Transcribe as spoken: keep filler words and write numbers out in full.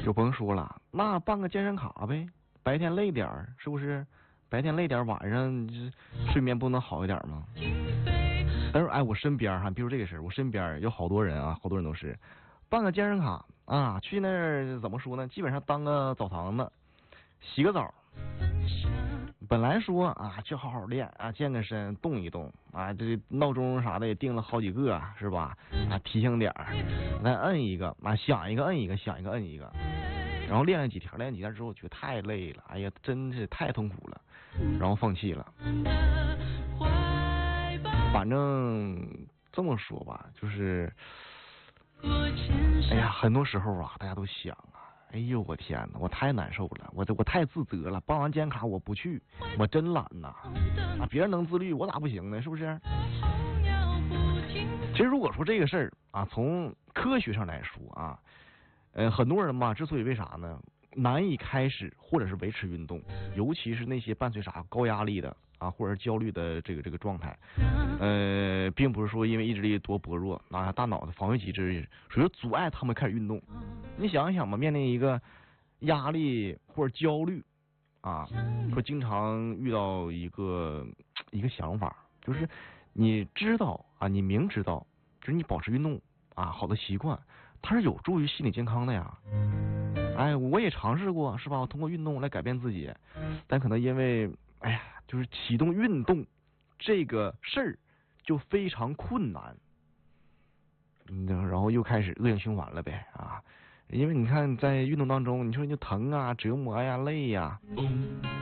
就甭说了，那办个健身卡呗，白天累点儿，是不是？白天累点儿，晚上就睡眠不能好一点吗？但是哎，我身边哈，比如这个事儿，我身边有好多人啊，好多人都是办个健身卡啊，去那儿怎么说呢？基本上当个澡堂子，洗个澡。本来说啊，就好好练啊，健个身，动一动啊，这闹钟啥的也定了好几个，是吧？啊，提醒点儿，那摁一个啊，响一个摁一个，响一个摁一个，然后练了几天，练几天之后觉得太累了，哎呀，真是太痛苦了，然后放弃了。反正这么说吧，就是，哎呀，很多时候啊，大家都想啊。哎呦我天哪，我太难受了，我这我太自责了。办完健卡我不去，我真懒呐！啊，别人能自律，我咋不行呢？是不是？其实如果说这个事儿啊，从科学上来说啊，呃，很多人嘛，之所以为啥呢，难以开始或者是维持运动，尤其是那些伴随啥高压力的啊，或者是焦虑的这个这个状态，呃，并不是说因为意志力多薄弱啊，大脑的防御机制属于阻碍他们开始运动。你想一想吧，面临一个压力或者焦虑啊，说经常遇到一个一个想法，就是你知道啊，你明知道，就是你保持运动啊好的习惯，它是有助于心理健康的呀。哎，我也尝试过，是吧？我通过运动来改变自己，但可能因为哎呀，就是启动运动这个事儿就非常困难，嗯，然后又开始恶性循环了呗啊。因为你看，在运动当中，你说你就疼啊、折磨呀、累呀，